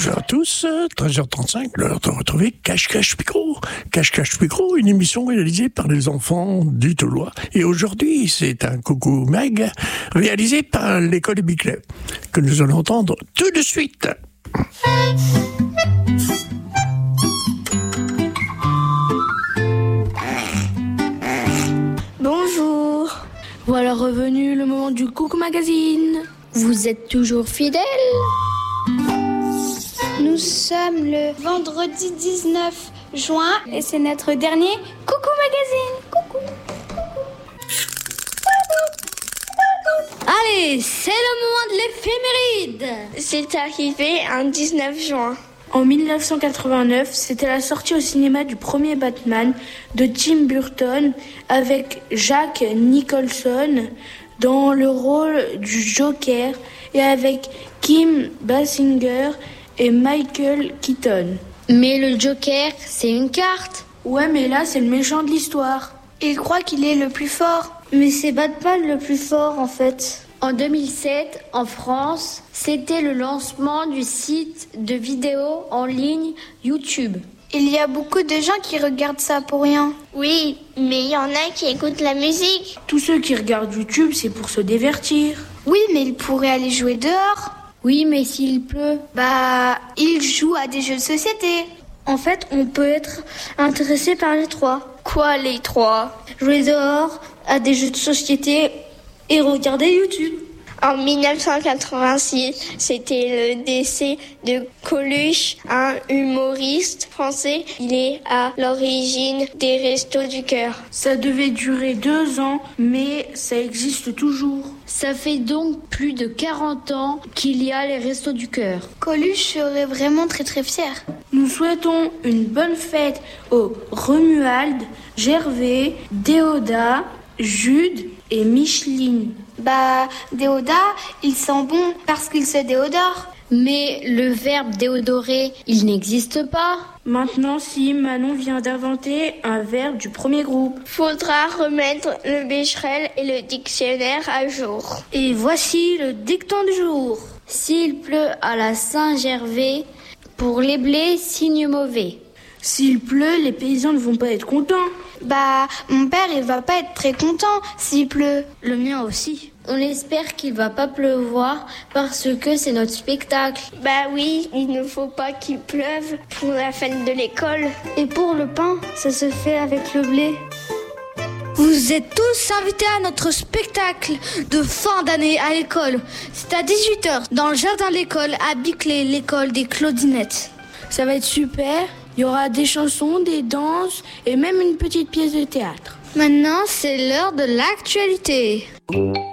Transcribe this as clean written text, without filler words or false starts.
Bonjour à tous, 13h35, l'heure de retrouver Cache-Cache Micro. Cache-Cache Micro, une émission réalisée par les enfants du Taulois. Et aujourd'hui, c'est un coucou mag réalisé par l'école de Biclay, que nous allons entendre tout de suite. Bonjour. Voilà revenu le moment du Coucou Magazine. Vous êtes toujours fidèles? Nous sommes le vendredi 19 juin et c'est notre dernier Coucou Magazine. Coucou. Allez, c'est le moment de l'éphéméride. C'est arrivé un 19 juin. En 1989, c'était la sortie au cinéma du premier Batman de Tim Burton avec Jack Nicholson dans le rôle du Joker et avec Kim Basinger et Michael Keaton. Mais le Joker, c'est une carte. Ouais, mais là, c'est le méchant de l'histoire. Il croit qu'il est le plus fort. Mais c'est Batman le plus fort, en fait. En 2007, en France, c'était le lancement du site de vidéos en ligne YouTube. Il y a beaucoup de gens qui regardent ça pour rien. Oui, mais il y en a qui écoutent la musique. Tous ceux qui regardent YouTube, c'est pour se divertir. Oui, mais ils pourraient aller jouer dehors. Oui, mais s'il pleut? Ils jouent à des jeux de société. En fait, on peut être intéressé par les trois. Quoi, les trois? Jouer dehors, à des jeux de société et regarder YouTube. En 1986, c'était le décès de Coluche, un humoriste français. Il est à l'origine des Restos du Cœur. Ça devait durer 2 ans, mais ça existe toujours. Ça fait donc plus de 40 ans qu'il y a les Restos du Cœur. Coluche serait vraiment très très fier. Nous souhaitons une bonne fête aux Romuald, Gervais, Déodat, Jude et Micheline. Déodat, il sent bon parce qu'il se déodore. Mais le verbe déodorer, il n'existe pas. Maintenant, si Manon vient d'inventer un verbe du premier groupe. Faudra remettre le Becherel et le dictionnaire à jour. Et voici le dicton du jour. S'il pleut à la Saint-Gervais, pour les blés, signe mauvais. S'il pleut, les paysans ne vont pas être contents. Mon père, il va pas être très content s'il pleut. Le mien aussi. On espère qu'il va pas pleuvoir parce que c'est notre spectacle. Oui, il ne faut pas qu'il pleuve pour la fête de l'école. Et pour le pain, ça se fait avec le blé. Vous êtes tous invités à notre spectacle de fin d'année à l'école. C'est à 18h dans le jardin de l'école à Biclay, l'école des Claudinettes. Ça va être super. Il y aura des chansons, des danses et même une petite pièce de théâtre. Maintenant, c'est l'heure de l'actualité.